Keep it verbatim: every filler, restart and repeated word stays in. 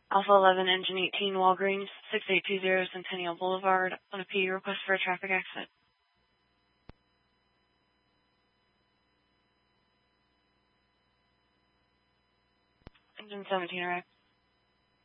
Alpha eleven, Engine eighteen, Walgreens, six eight two zero Centennial Boulevard, on a P U request for a traffic accident. Engine seventeen, arrived.